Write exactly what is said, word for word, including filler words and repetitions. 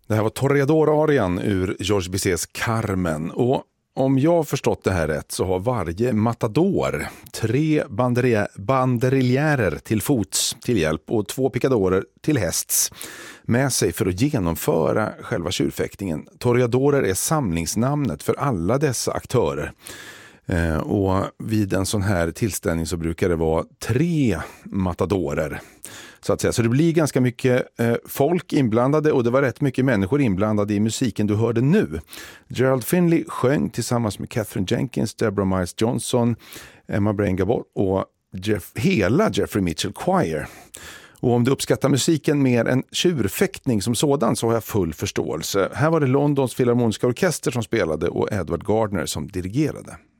Det här var Toreador-arian ur Georges Bizets Carmen. Och om jag har förstått det här rätt så har varje matador tre banderillärer till fots till hjälp och två picadorer till hästs med sig för att genomföra själva tjurfäktningen. Toreadorer är samlingsnamnet för alla dessa aktörer. Eh, och vid en sån här tillställning så brukar det vara tre matadorer. Så att säga. Så det blir ganska mycket eh, folk inblandade och det var rätt mycket människor inblandade i musiken du hörde nu. Gerald Finley sjöng tillsammans med Catherine Jenkins, Deborah Miles Johnson, Emma Brain Gabor och Jeff, hela Jeffrey Mitchell Choir. Och om du uppskattar musiken mer än tjurfäktning som sådan så har jag full förståelse. Här var det Londons Filharmoniska Orkester som spelade och Edward Gardner som dirigerade.